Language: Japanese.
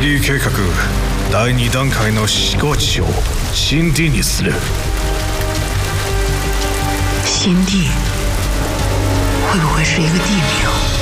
D 計画第2段階の思考値を新 D にする。 新 D 会不会是一个地名？